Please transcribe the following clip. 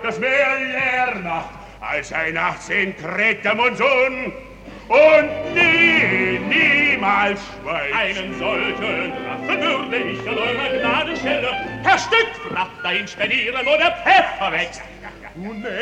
das mehr leer macht als ein 18 Treter Monsun. Und niemals schweigt. Einen solchen Raffen würde ich an eurer Gnade stellen, per Stück Frachter installieren oder Pfeffer weg.